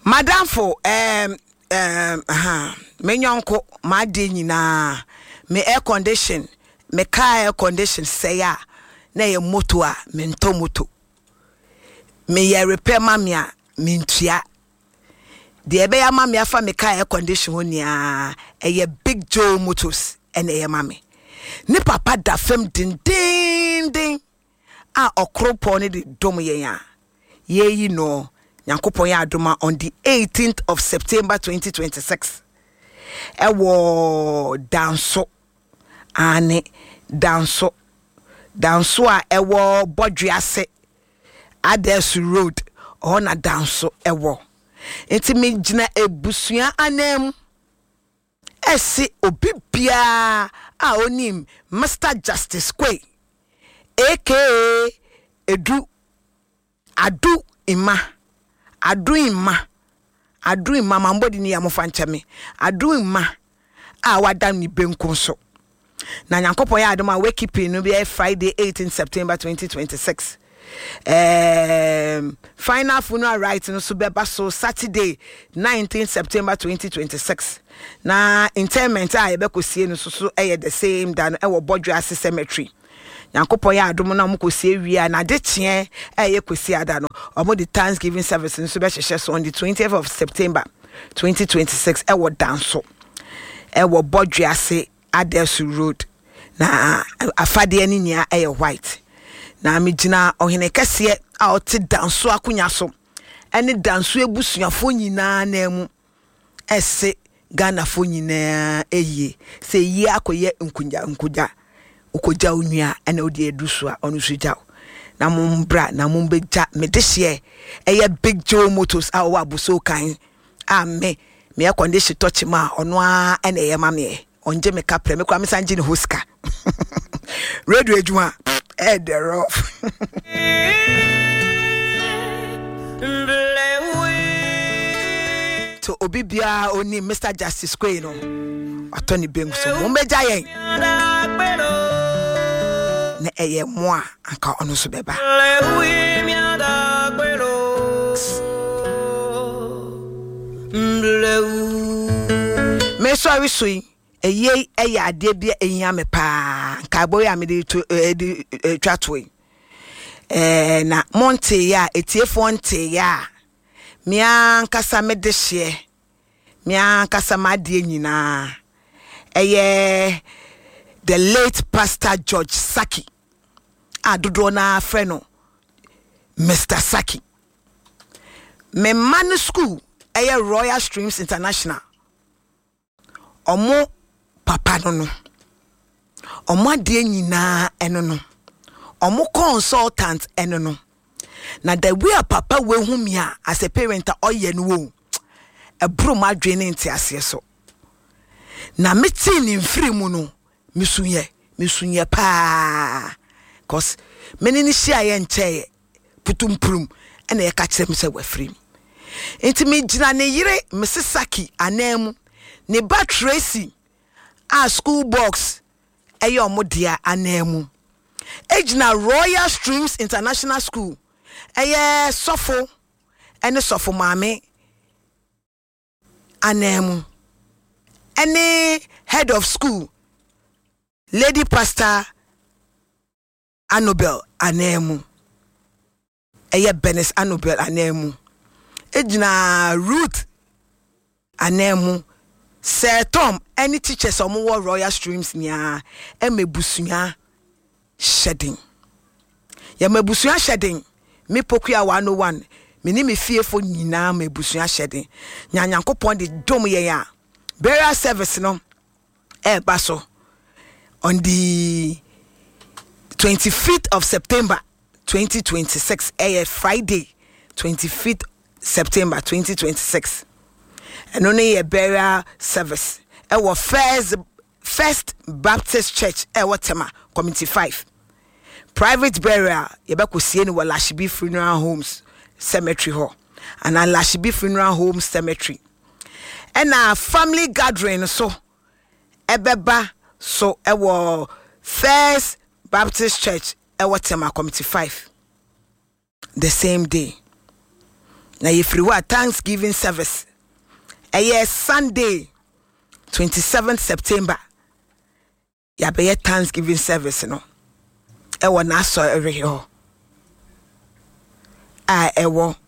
Madam for me nyonko ma de nyina me air condition me car air condition say ya na ye moto a me nto moto me ye repair mamia me ntua de be ya mamia fa me car air condition honia ye Big Joe Motors ene ye mame ni papa da fam din a okropo ne de dom ye ya ye yi no Nyankopon ya adoma on the 18th of September 2026. Ewo danso ane danso a ewo Bodriase Adesu Road ona danso ewo. Enti me gina ebusua anem esi obibia a onim Mr. Justice Kwe aka Adu ima mambodi ni ya mofanchame adu ima a wadam ni benko so na Nyankopon ya adoma wake keeping no be Friday 18 September 2026 final funeral right no so beba so Saturday 19 September 2026 na interment a yebekosie no so the same than e wo Bodriase cemetery Nyankopon ya adom na mkosie wi na de tie kosi ada no omo the Thanksgiving service nso be hyehyɛ so on the 20th of September 2026 wo danso wo Bodriase Adesu Road na afade ani nia white na megina ohene kese a ote danso akonya so ene danso ebusuafo nyina na mu ese Ghana fo nyina se yi akoye nkuja ukoja unua ene odi edusu a onu suja na mumbra na mumbeja medehye eye Big Joe Motors a wa buso kan a me air condition touch ma ono a ene ye mame onje me kapre me kwa me sanje ne hoska radio adwuma the rough to obibia oni Mr. Justice Kwe no atoni bengu so mumbeja yen na eye moa anka ono so beba me sorry sui eye ade bia ehia me pa nka boy am de twatwe na monte ya etiefo nte ya me ankasa me de hye me ankasa ma de nyina eye the late Pastor George Saki adodo na freno Mr. Saki me man school eye Royal Streams International omo papa no omo ade nyina eno no omo consultant eno no na the way papa we hu me as a parent oye no wo ebro ma dwene nti ase so na metin in free mu no misunye pa cause many ni share ye nche putumprum ena ye ka kire me se wafrim enti me gina ne yire Mrs. Anemu ne ba Tracy a school box eye omodia Anemu ejina Royal Streams International School eye sofo ene sofo mame Anemu ene head of school Lady Pastor Anobel Anemu eye Benes Anobel Anemu ejina Ruth Anemu Sir Tom any teachers omo Royal Streams nia emebusunya shedding ya mebusunya shedding me pokua 101 me ni me fiefo nyina mebusunya shedding nyanyankopon de dom ye ya burial service no baso on the 25th of September 2026 Friday 25th September 2026 and only a burial service First Baptist Church Watema Community 5 private burial yebeko sie ni wa Lashibi Funeral Homes Cemetery Hall and Lashibi Funeral Homes Cemetery and a family gathering so ebeba so ewo First Baptist Church Watema Community 5 the same day na yefiri wa Thanksgiving service Sunday 27th September ya be Thanksgiving service no na so ere ho ewo